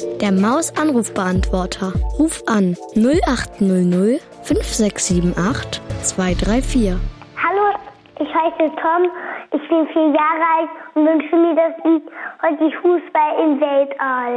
Der Maus-Anrufbeantworter. Ruf an 0800 5678 234. Hallo, ich heiße Tom, ich bin 4 Jahre alt und wünsche mir das Lied Heute Fußball im Weltall.